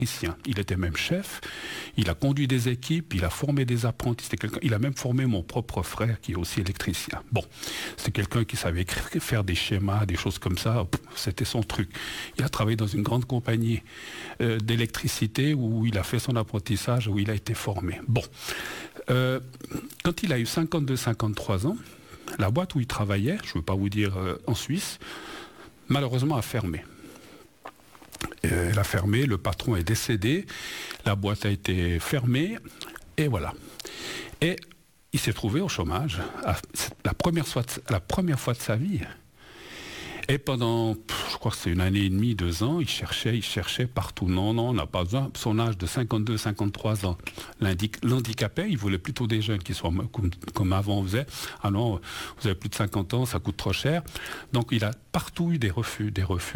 Il était même chef, il a conduit des équipes, il a formé des apprentis, il a même formé mon propre frère qui est aussi électricien. Bon, c'était quelqu'un qui savait faire des schémas, des choses comme ça, c'était son truc. Il a travaillé dans une grande compagnie d'électricité où il a fait son apprentissage, où il a été formé. Bon, quand il a eu 52-53 ans, la boîte où il travaillait, je ne veux pas vous dire en Suisse, malheureusement a fermé. Elle a fermé, le patron est décédé, la boîte a été fermée, et voilà. Et il s'est trouvé au chômage, la première fois de sa vie. Et pendant, je crois que c'est 1 année et demie, 2 ans, il cherchait partout. Non, on n'a pas besoin. Son âge de 52-53 ans l'handicapait. Il voulait plutôt des jeunes qui soient comme avant on faisait. Ah non, vous avez plus de 50 ans, ça coûte trop cher. Donc il a partout eu des refus.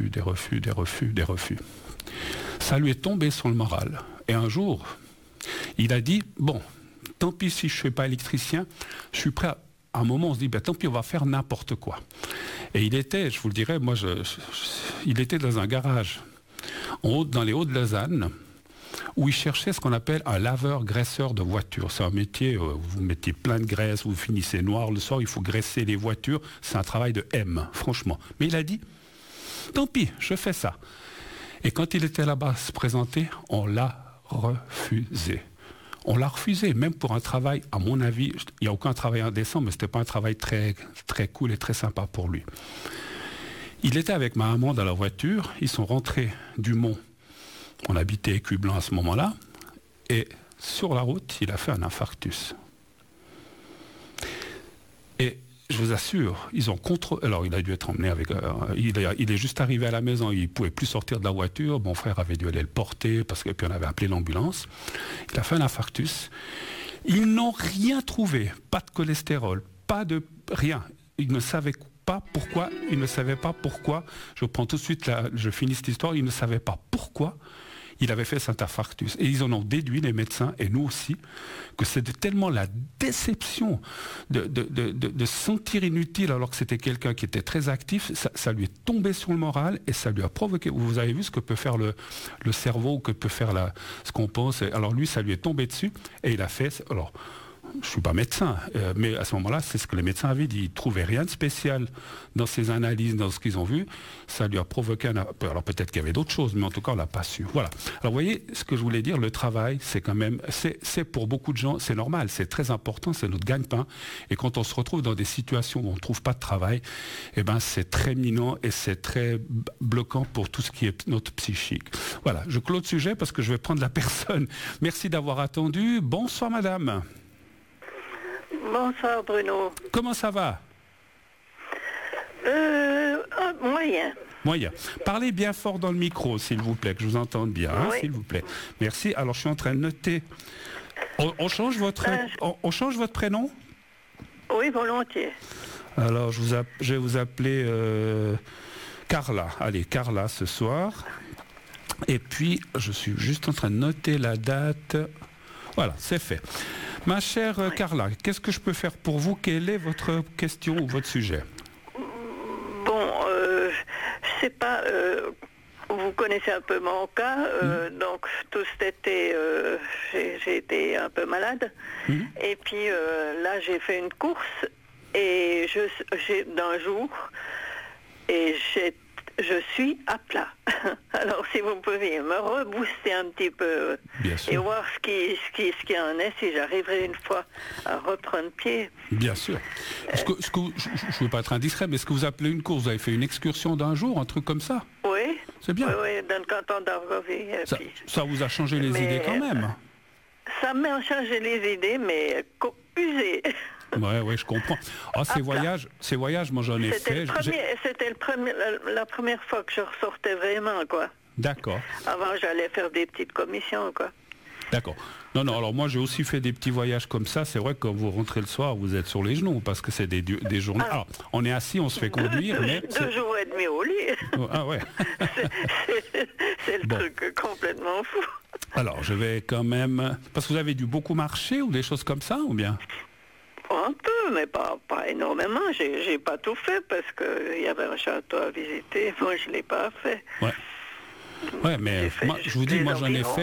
Ça lui est tombé sur le moral. Et un jour, il a dit, bon, tant pis si je ne suis pas électricien, je suis prêt à un moment, on se dit, tant pis, on va faire n'importe quoi. Et il était, je vous le dirais, il était dans un garage, dans les Hauts-de-Lausanne, où il cherchait ce qu'on appelle un laveur-graisseur de voitures. C'est un métier, vous mettez plein de graisse, vous finissez noir le soir, il faut graisser les voitures. C'est un travail de M, franchement. Mais il a dit, tant pis, je fais ça. Et quand il était là-bas se présenter, on l'a refusé. On l'a refusé, même pour un travail, à mon avis, il n'y a aucun travail indécent, mais ce n'était pas un travail très, très cool et très sympa pour lui. Il était avec ma maman dans la voiture, ils sont rentrés du Mont, on habitait Écublens à ce moment-là, et sur la route, il a fait un infarctus. Et je vous assure, ils ont contrôlé. Alors, il a dû être emmené avec. Il est juste arrivé à la maison, il ne pouvait plus sortir de la voiture. Mon frère avait dû aller le porter, puis on avait appelé l'ambulance. Il a fait un infarctus. Ils n'ont rien trouvé. Pas de cholestérol, pas de rien. Ils ne savaient pas pourquoi. Ils ne savaient pas pourquoi. Je prends tout de suite, je finis cette histoire. Ils ne savaient pas pourquoi il avait fait cet infarctus. Et ils en ont déduit, les médecins, et nous aussi, que c'était tellement la déception de se sentir inutile alors que c'était quelqu'un qui était très actif, ça lui est tombé sur le moral et ça lui a provoqué. Vous avez vu ce que peut faire le cerveau, que peut faire ce qu'on pense. Alors lui, ça lui est tombé dessus et il a fait... Alors, je ne suis pas médecin, mais à ce moment-là, c'est ce que les médecins avaient dit. Ils ne trouvaient rien de spécial dans ces analyses, dans ce qu'ils ont vu. Ça lui a provoqué un... Alors peut-être qu'il y avait d'autres choses, mais en tout cas, on ne l'a pas su. Voilà. Alors vous voyez, ce que je voulais dire, le travail, c'est quand même... C'est pour beaucoup de gens, c'est normal, c'est très important, c'est notre gagne-pain. Et quand on se retrouve dans des situations où on ne trouve pas de travail, eh ben, c'est très minant et c'est très bloquant pour tout ce qui est notre psychique. Voilà, je clôt le sujet parce que je vais prendre la personne. Merci d'avoir attendu. Bonsoir, madame. Bonsoir Bruno. Comment ça va? Moyen. Moyen. Parlez bien fort dans le micro, s'il vous plaît, que je vous entende bien, hein, oui. s'il vous plaît. Merci. Alors, je suis en train de noter. On change votre prénom? Oui, volontiers. Alors, je vais vous appeler Carla. Allez, Carla, ce soir. Et puis, je suis juste en train de noter la date. Voilà, c'est fait. Ma chère Carla, qu'est-ce que je peux faire pour vous? Quelle est votre question ou votre sujet? Bon, je sais pas, vous connaissez un peu mon cas, donc tout cet été, j'ai été un peu malade, et puis là j'ai fait une course, et d'un jour, et je suis à plat. Alors si vous pouviez me rebooster un petit peu et voir ce qui en est, si j'arriverai une fois à reprendre pied. Bien sûr. Je ne veux pas être indiscret, mais est-ce que vous appelez une course? Vous avez fait une excursion d'un jour, un truc comme ça? Oui. C'est bien. Oui, dans le canton d'Argovie. Ça vous a changé les idées quand même? Ça m'a changé les idées, mais usé. Oui, je comprends. Ces voyages, moi j'en ai fait. C'était la première fois que je ressortais vraiment, quoi. D'accord. Avant, j'allais faire des petites commissions, quoi. D'accord. Non, alors moi j'ai aussi fait des petits voyages comme ça. C'est vrai que quand vous rentrez le soir, vous êtes sur les genoux parce que c'est des journées. Alors, on est assis, on se fait conduire. Deux jours et demi au lit. Ah ouais. c'est le truc complètement fou. Alors, je vais quand même... Parce que vous avez dû beaucoup marcher ou des choses comme ça, ou bien? Un peu, mais pas énormément. J'ai pas tout fait parce qu'il y avait un château à visiter. Moi, je l'ai pas fait. Ouais. Ouais, mais moi, je vous dis, moi j'en ai fait